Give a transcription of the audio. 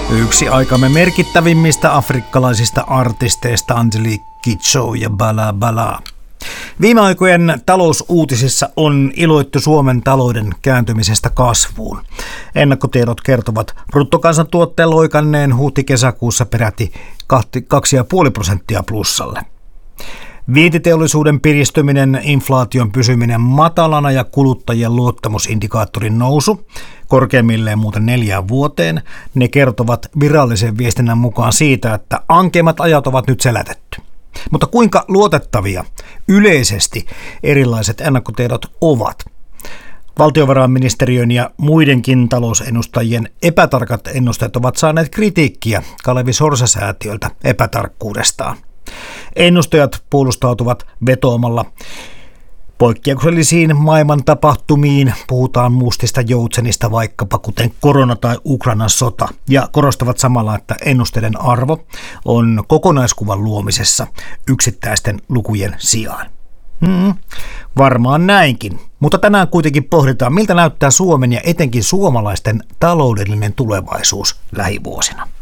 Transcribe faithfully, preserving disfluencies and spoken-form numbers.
Yksi aikamme merkittävimmistä afrikkalaisista artisteista Angelique Kidjo ja Bala Bala. Viime aikojen talousuutisissa on iloittu Suomen talouden kääntymisestä kasvuun. Ennakkotiedot kertovat bruttokansantuotteen loikanneen huhti-kesäkuussa peräti kaksi pilkku viisi prosenttia plussalle. Vientiteollisuuden piristyminen, inflaation pysyminen matalana ja kuluttajien luottamusindikaattorin nousu, korkeimmilleen muuten neljään vuoteen, ne kertovat virallisen viestinnän mukaan siitä, että ankeimmat ajat ovat nyt selätetty. Mutta kuinka luotettavia yleisesti erilaiset ennakkotiedot ovat? Valtiovarainministeriön ja muidenkin talousennustajien epätarkat ennusteet ovat saaneet kritiikkiä Kalevi Sorsa-säätiöltä epätarkkuudestaan. Ennustajat puolustautuvat vetoamalla poikkeuksellisiin maailman tapahtumiin, puhutaan mustista joutsenista vaikkapa kuten korona tai Ukrainan sota, ja korostavat samalla, että ennusteiden arvo on kokonaiskuvan luomisessa yksittäisten lukujen sijaan. Hmm, varmaan näinkin, mutta tänään kuitenkin pohditaan, miltä näyttää Suomen ja etenkin suomalaisten taloudellinen tulevaisuus lähivuosina.